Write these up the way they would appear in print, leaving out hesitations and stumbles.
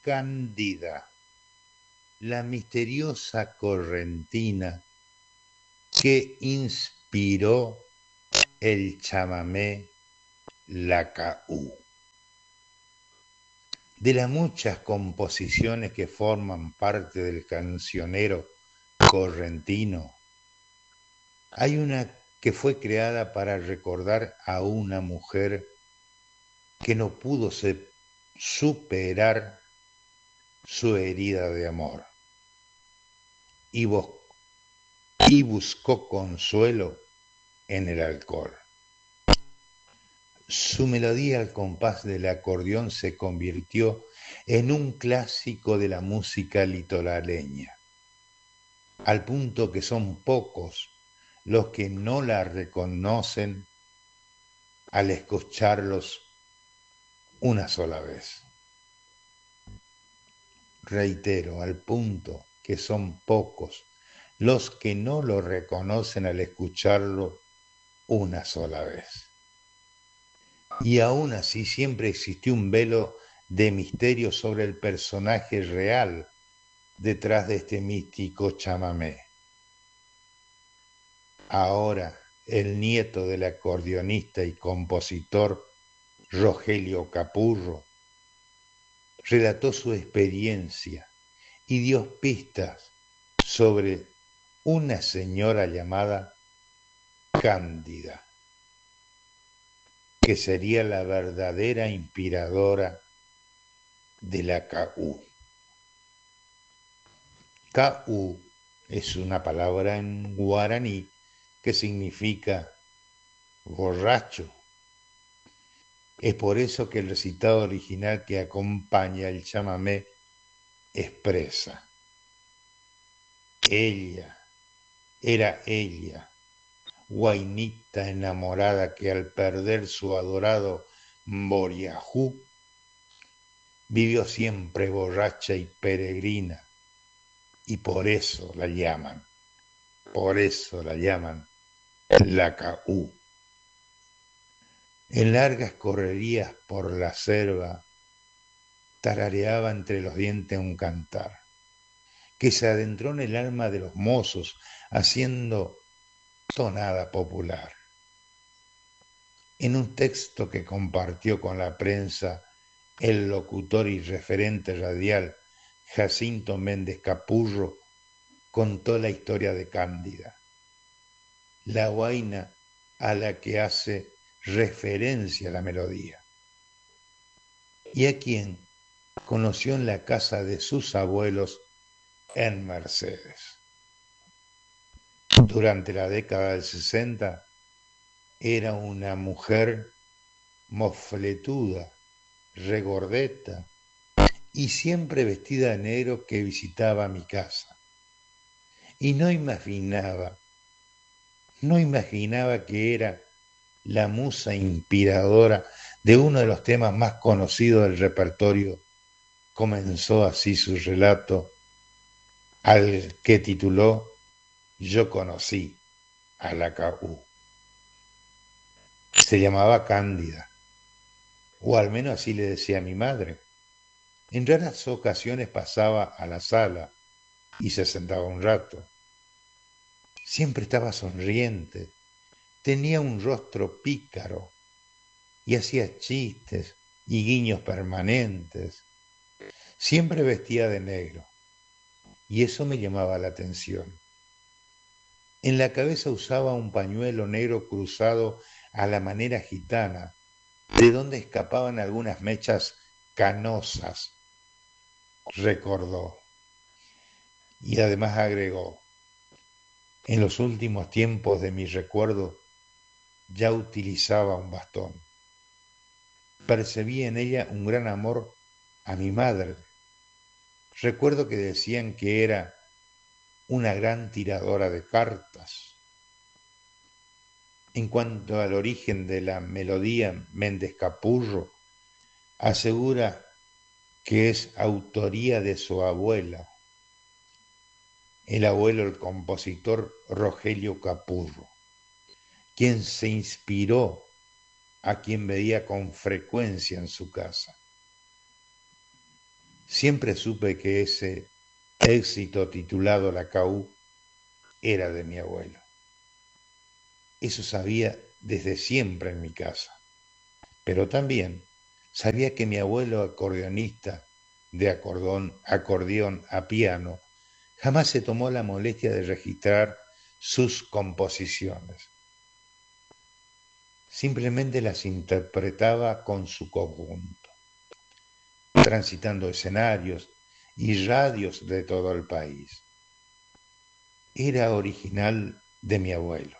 Cándida, la misteriosa correntina que inspiró el chamamé Lacaú. De las muchas composiciones que forman parte del cancionero correntino, hay una que fue creada para recordar a una mujer que no pudo superar su herida de amor y buscó consuelo en el alcohol. Su melodía al compás del acordeón se convirtió en un clásico de la música litoraleña, al punto que son pocos los que no la reconocen al escucharlos una sola vez. Reitero, al punto que son pocos los que no lo reconocen al escucharlo una sola vez. Y aún así siempre existió un velo de misterio sobre el personaje real detrás de este místico chamamé. Ahora, el nieto del acordeonista y compositor Rogelio Capurro relató su experiencia y dio pistas sobre una señora llamada Cándida, que sería la verdadera inspiradora de la K.U. K.U. es una palabra en guaraní que significa borracho. Es por eso que el recitado original que acompaña el chamamé expresa: ella, era ella, guainita enamorada que al perder su adorado Boriajú, vivió siempre borracha y peregrina, y por eso la llaman la K.U. En largas correrías por la selva, tarareaba entre los dientes un cantar, que se adentró en el alma de los mozos, haciendo tonada popular. En un texto que compartió con la prensa el locutor y referente radial Jacinto Méndez Capurro, contó la historia de Cándida, la guaina a la que hace referencia la melodía, y a quien conoció en la casa de sus abuelos en Mercedes. Durante la década del 60 era una mujer mofletuda, regordeta y siempre vestida de negro que visitaba mi casa. Y no imaginaba que era la musa inspiradora de uno de los temas más conocidos del repertorio. Comenzó así su relato, al que tituló Yo conocí a la K.U. Se llamaba Cándida, o al menos así le decía a mi madre. En raras ocasiones pasaba a la sala y se sentaba un rato. Siempre estaba sonriente, tenía un rostro pícaro y hacía chistes y guiños permanentes. Siempre vestía de negro y eso me llamaba la atención. En la cabeza usaba un pañuelo negro cruzado a la manera gitana, de donde escapaban algunas mechas canosas, recordó. Y además agregó: en los últimos tiempos de mi recuerdo ya utilizaba un bastón. Percibí en ella un gran amor a mi madre. Recuerdo que decían que era una gran tiradora de cartas. En cuanto al origen de la melodía, Méndez Capurro asegura que es autoría de su abuela, el abuelo, el compositor Rogelio Capurro, quien se inspiró a quien veía con frecuencia en su casa. Siempre supe que ese éxito titulado La CAU era de mi abuelo. Eso sabía desde siempre en mi casa. Pero también sabía que mi abuelo acordeonista de acordeón a piano jamás se tomó la molestia de registrar sus composiciones. Simplemente las interpretaba con su conjunto, transitando escenarios y radios de todo el país. Era original de mi abuelo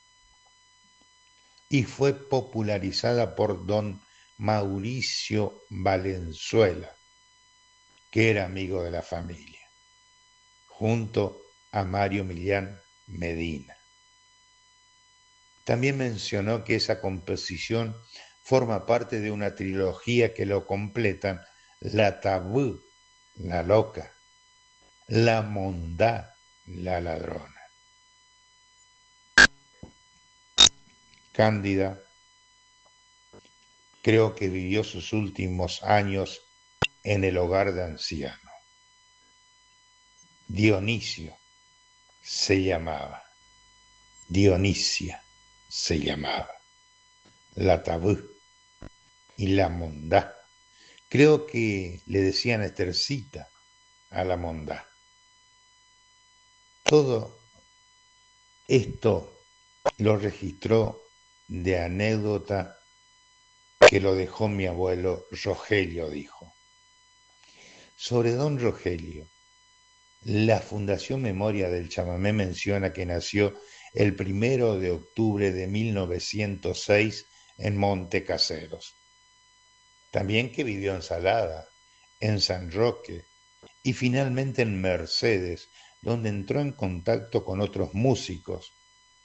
y fue popularizada por don Mauricio Valenzuela, que era amigo de la familia, junto a Mario Millán Medina. También mencionó que esa composición forma parte de una trilogía que lo completan La Tabú, la loca, La Mondá, la ladrona. Cándida creo que vivió sus últimos años en el hogar de ancianos. Dionisio se llamaba, Dionisia se llamaba, La Tabú y La Mondá. Creo que le decían Estercita a La Mondá. Todo esto lo registró de anécdota que lo dejó mi abuelo Rogelio, dijo. Sobre don Rogelio, la Fundación Memoria del Chamamé menciona que nació el 1 de octubre de 1906 en Montecaseros. También que vivió en Salada, en San Roque y finalmente en Mercedes, donde entró en contacto con otros músicos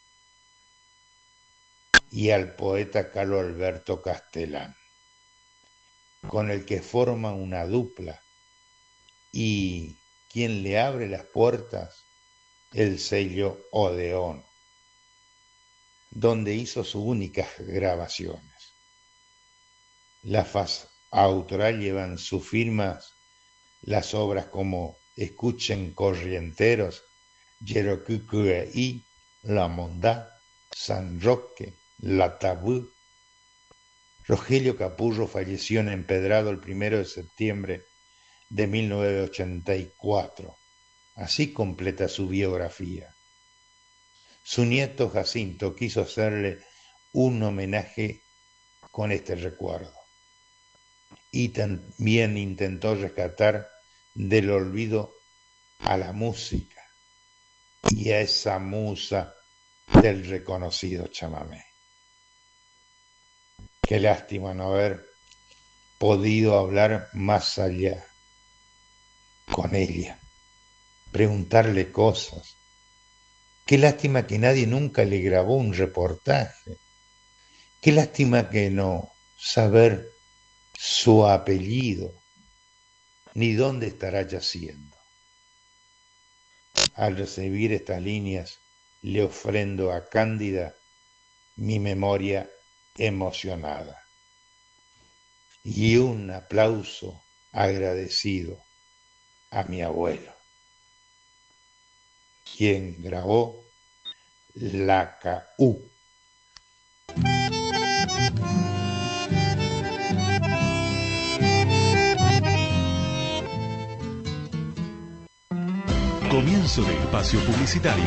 y al poeta Carlos Alberto Castellán, con el que forma una dupla y quien le abre las puertas, el sello Odeón, donde hizo sus únicas grabaciones. La faz autoral llevan sus firmas las obras como Escuchen Corrienteros, Yerocucueí, La Mondá, San Roque, La Tabú. Rogelio Capurro falleció en Empedrado el 1 de septiembre de 1984. Así completa su biografía. Su nieto Jacinto quiso hacerle un homenaje con este recuerdo y también intentó rescatar del olvido a la música y a esa musa del reconocido chamamé. Qué lástima no haber podido hablar más allá con ella, preguntarle cosas. Qué lástima que nadie nunca le grabó un reportaje. Qué lástima que no saber su apellido ni dónde estará yaciendo. Al recibir estas líneas, le ofrendo a Cándida mi memoria emocionada y un aplauso agradecido a mi abuelo, quien grabó La CAU. Comienzo de espacio publicitario.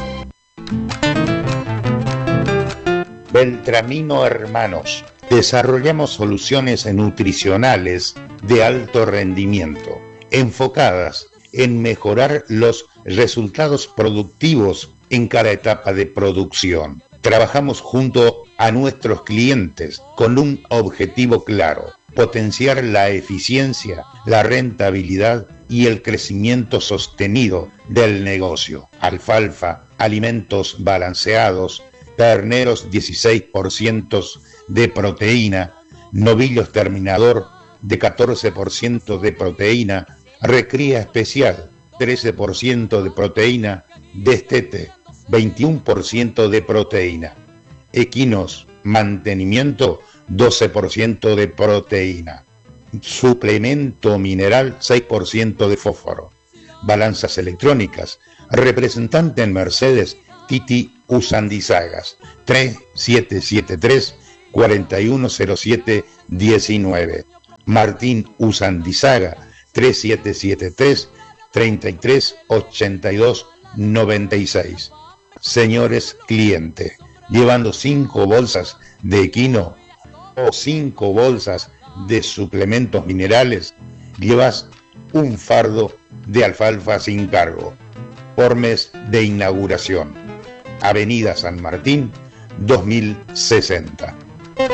Beltramino Hermanos. Desarrollamos soluciones nutricionales de alto rendimiento, enfocadas en mejorar los resultados productivos en cada etapa de producción. Trabajamos junto a nuestros clientes con un objetivo claro: potenciar la eficiencia, la rentabilidad y el crecimiento sostenido del negocio. Alfalfa, alimentos balanceados, terneros 16% de proteína, novillos terminador de 14% de proteína, recría especial 13% de proteína, destete 21% de proteína, equinos mantenimiento 12% de proteína. suplemento mineral 6% de fósforo. Balanzas electrónicas, representante en Mercedes, Titi Usandizagas, 3773-4107-19. Martín Usandizaga, 3773-3382-96. Señores clientes, llevando 5 bolsas de Equino o 5 bolsas de suplementos minerales, llevas un fardo de alfalfa sin cargo por mes de inauguración. Avenida San Martín, 2060.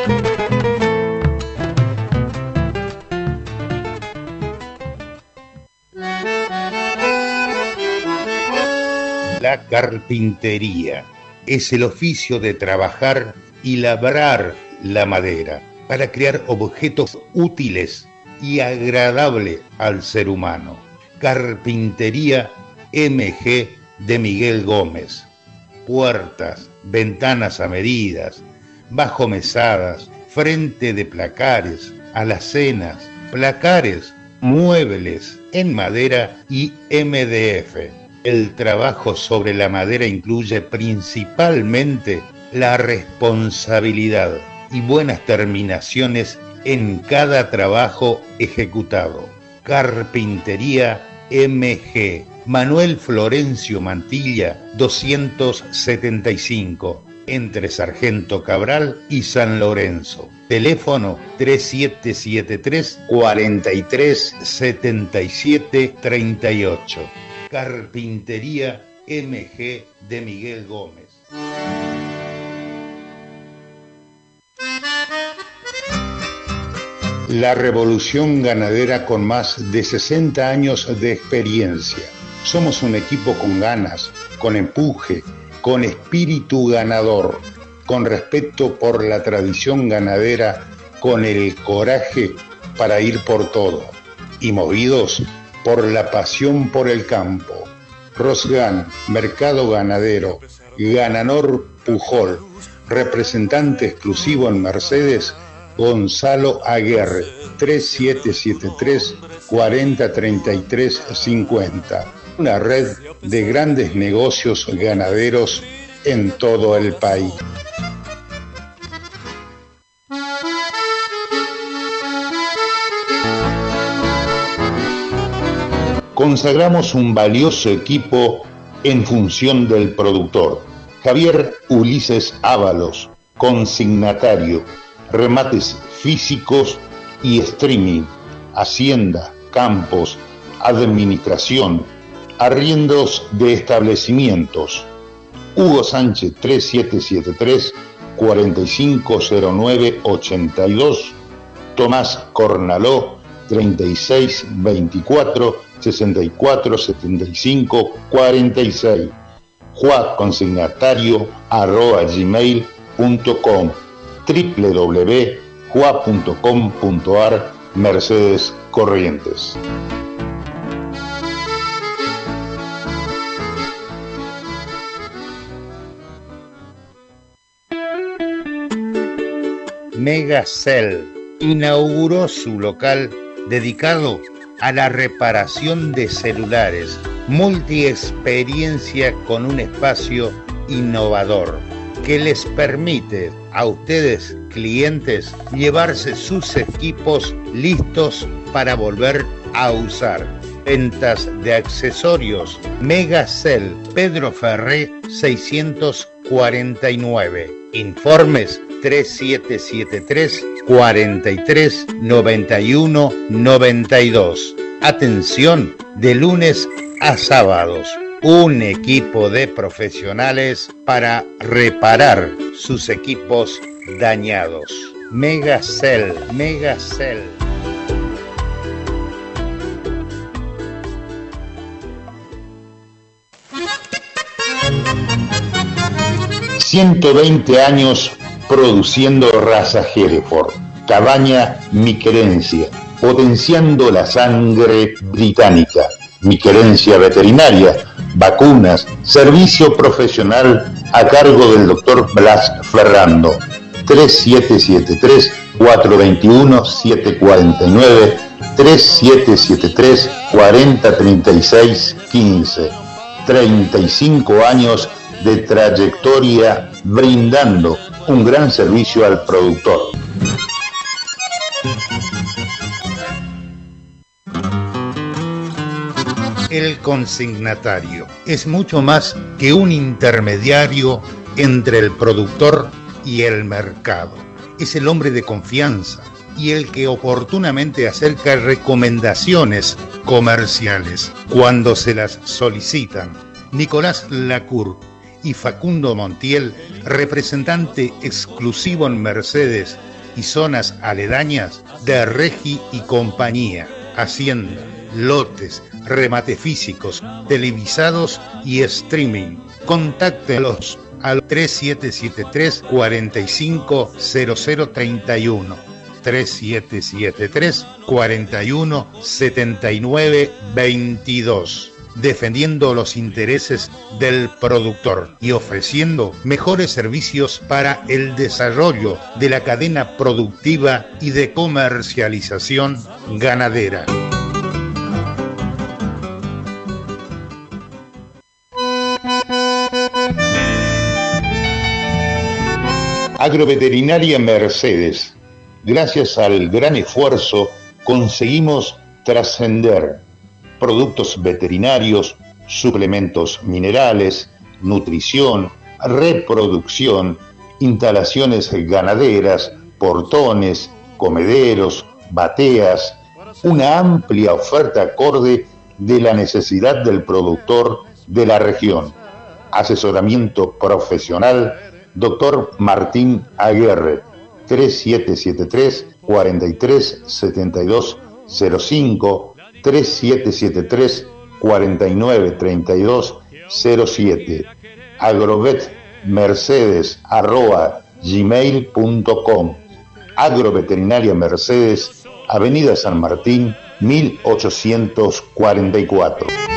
La carpintería es el oficio de trabajar y labrar la madera para crear objetos útiles y agradables al ser humano. Carpintería MG de Miguel Gómez. Puertas, ventanas a medidas, bajomesadas, frente de placares, alacenas, placares, muebles en madera y MDF. El trabajo sobre la madera incluye principalmente la responsabilidad y buenas terminaciones en cada trabajo ejecutado. Carpintería MG, Manuel Florencio Mantilla, 275, entre Sargento Cabral y San Lorenzo. Teléfono 3773-437738. Carpintería MG de Miguel Gómez. La revolución ganadera con más de 60 años de experiencia. Somos un equipo con ganas, con empuje, con espíritu ganador, con respeto por la tradición ganadera, con el coraje para ir por todo y movidos por la pasión por el campo. Rosgan, Mercado Ganadero, Gananor Pujol, representante exclusivo en Mercedes, Gonzalo Aguerre, 3773-403350. Una red de grandes negocios ganaderos en todo el país. Consagramos un valioso equipo en función del productor. Javier Ulises Ábalos, consignatario, remates físicos y streaming, hacienda, campos, administración, arriendos de establecimientos. Hugo Sánchez 3773-450982, Tomás Cornaló 3624-647546, juaconsignatario@gmail.com, www.jua.com.ar, Mercedes Corrientes. Megacell inauguró su local dedicado a la reparación de celulares, multiexperiencia con un espacio innovador que les permite a ustedes, clientes, llevarse sus equipos listos para volver a usar. Ventas de accesorios. Megacell, Pedro Ferré 649. Informes 3773-439192. Atención de lunes a sábados. Un equipo de profesionales para reparar sus equipos dañados. Megacell, Megacell. 120 años produciendo raza Hereford. Cabaña Mi Querencia, potenciando la sangre británica. Mi Querencia Veterinaria, vacunas, servicio profesional a cargo del doctor Blas Ferrando. 421-749, 3773-4036-15. 35 años de trayectoria brindando un gran servicio al productor. El consignatario es mucho más que un intermediario entre el productor y el mercado. Es el hombre de confianza y el que oportunamente acerca recomendaciones comerciales cuando se las solicitan. Nicolás Lacour y Facundo Montiel, representante exclusivo en Mercedes y zonas aledañas de Regi y Compañía, Hacienda, lotes, remate físicos, televisados y streaming. Contáctelos al 3773 450031, 3773 41 79 22, defendiendo los intereses del productor y ofreciendo mejores servicios para el desarrollo de la cadena productiva y de comercialización ganadera. Agroveterinaria Mercedes. Gracias al gran esfuerzo conseguimos trascender productos veterinarios, suplementos minerales, nutrición, reproducción, instalaciones ganaderas, portones, comederos, bateas, una amplia oferta acorde de la necesidad del productor de la región. Asesoramiento profesional, Dr. Martín Aguirre, 3773 43 72 05, 3773 49 32 07, agrovetmercedes@gmail.com. Agroveterinaria Mercedes, Avenida San Martín, 1844.